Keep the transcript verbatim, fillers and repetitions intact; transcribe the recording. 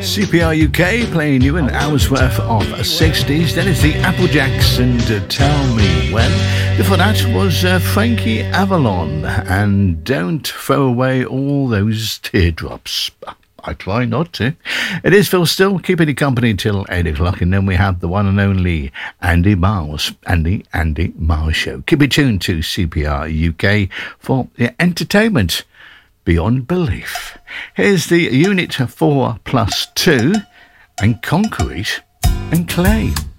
C P R U K playing you an hour's worth of sixties. Then it's the Applejacks and uh, Tell Me When. Before that was uh, Frankie Avalon and Don't Throw Away All Those Teardrops. I try not to. It is Phil Still, keeping you company till eight o'clock, and then we have the one and only Andy Miles, Andy, Andy Miles Show. Keep it tuned to C P R U K for the entertainment beyond belief. Here's the Unit four plus two and Concrete and Clay.